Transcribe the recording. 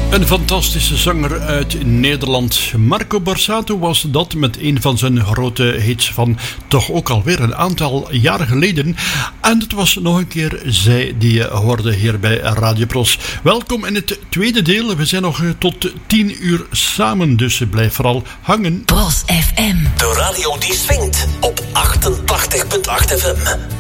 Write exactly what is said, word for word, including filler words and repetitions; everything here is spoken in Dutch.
Een fantastische zanger uit Nederland. Marco Borsato was dat met een van zijn grote hits van toch ook alweer een aantal jaar geleden. En het was nog een keer zij die je hoorde hier bij Radio Pros. Welkom in het tweede deel. We zijn nog tot tien uur samen, dus blijf vooral hangen. Pros F M. De radio die swingt op achtentachtig komma acht F M.